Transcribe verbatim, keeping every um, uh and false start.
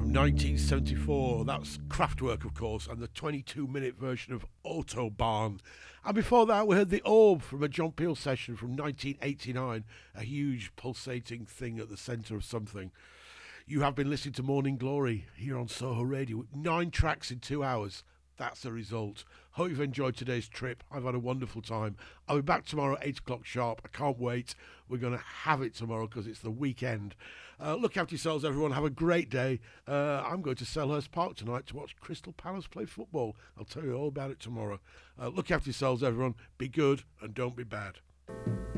from nineteen seventy-four. That's Kraftwerk, of course, and the twenty-two minute version of Autobahn. And before that, we heard The Orb from a John Peel session from nineteen eighty-nine, a huge pulsating thing at the centre of something. You have been listening to Morning Glory here on Soho Radio with nine tracks in two hours. That's the result. Hope you've enjoyed today's trip. I've had a wonderful time. I'll be back tomorrow at eight o'clock sharp. I can't wait. We're going to have it tomorrow because it's the weekend. Uh, look after yourselves, everyone. Have a great day. Uh, I'm going to Selhurst Park tonight to watch Crystal Palace play football. I'll tell you all about it tomorrow. Uh, look after yourselves, everyone. Be good and don't be bad.